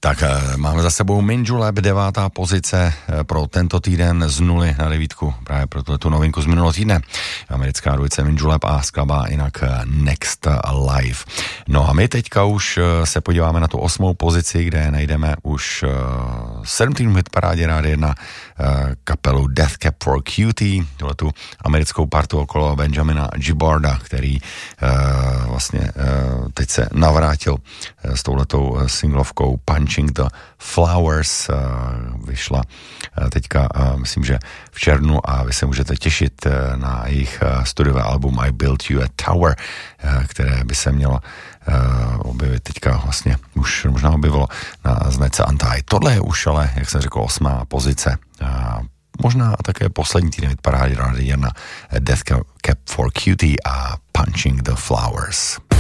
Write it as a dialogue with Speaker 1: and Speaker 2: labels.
Speaker 1: Tak máme za sebou Minjulab, 9. pozice pro tento týden z 0 na 9, právě pro tu novinku z minulého týdne. Americká dvojice Minjulab a skladba jinak Next Life. No a my teďka už se podíváme na tu 8. pozici, kde najdeme už 17 hit parádě Rádia 1 kapelu Death Cab for Cutie, tuhletu americkou partu okolo Benjamina Gibarda, který vlastně teď se navrátil s touhletou singlovkou Punching the Flowers, vyšla teďka, myslím, že v červnu, a vy se můžete těšit na jejich studiové album I Built You a Tower, které by se mělo objevit teďka, vlastně už možná objevilo na značce Anti. Tohle je už ale, jak jsem řekl, 8. pozice. Možná také poslední týden v parádě Rádia 1 Death Cab for Cutie a Punching the Flowers.